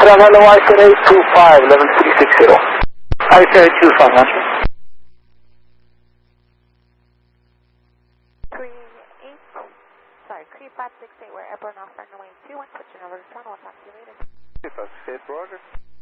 Travel ICA 25, 11360. ICA 25, Master. 3568, we're airborne off runway 21, switching over to Toronto, we'll talk to you later. 568, Roger.